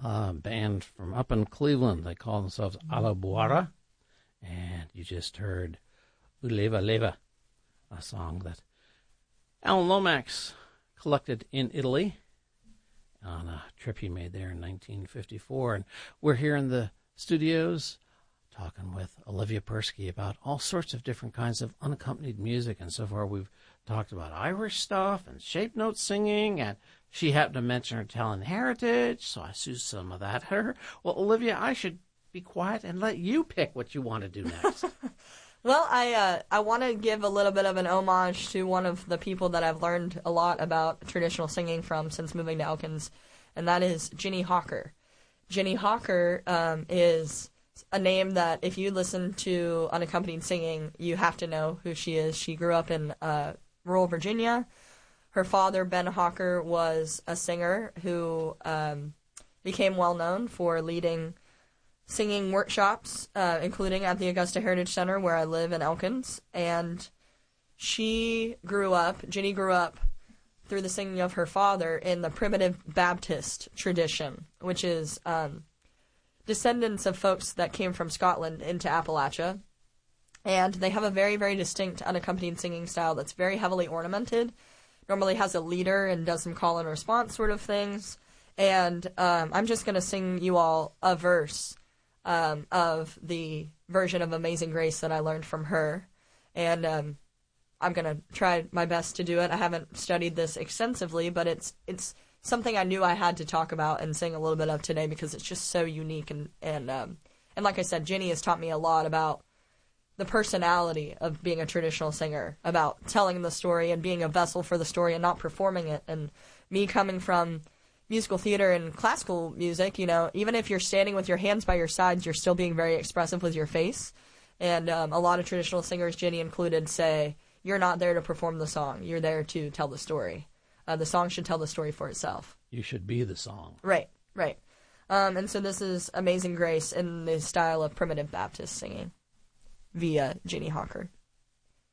band from up in Cleveland. They call themselves Alabuara. And you just heard Uleva Leva, a song that Alan Lomax collected in Italy on a trip he made there in 1954. And we're here in the studios talking with Olivia Persky about all sorts of different kinds of unaccompanied music. And so far we've talked about Irish stuff and shape note singing, and she happened to mention her Italian heritage, so I used some of that. Well, Olivia, I should be quiet and let you pick what you want to do next. Well, I want to give a little bit of an homage to one of the people that I've learned a lot about traditional singing from since moving to Elkins, and that is Ginny Hawker. Ginny Hawker is a name that if you listen to unaccompanied singing, you have to know who she is. She grew up in rural Virginia. Her father, Ben Hawker, was a singer who became well known for leading singing workshops, including at the Augusta Heritage Center where I live in Elkins. And Ginny grew up through the singing of her father in the primitive Baptist tradition, which is descendants of folks that came from Scotland into Appalachia. And they have a very, very distinct unaccompanied singing style that's very heavily ornamented. Normally has a leader and does some call and response sort of things. And I'm just going to sing you all a verse of the version of Amazing Grace that I learned from her. And I'm going to try my best to do it. I haven't studied this extensively, but it's something I knew I had to talk about and sing a little bit of today because it's just so unique. And like I said, Ginny has taught me a lot about the personality of being a traditional singer, about telling the story and being a vessel for the story and not performing it. And me coming from musical theater and classical music, you know, even if you're standing with your hands by your sides, you're still being very expressive with your face. And a lot of traditional singers, Ginny included, say, you're not there to perform the song. You're there to tell the story. The song should tell the story for itself. You should be the song. Right. And so this is Amazing Grace in the style of primitive Baptist singing via Ginny Hawker.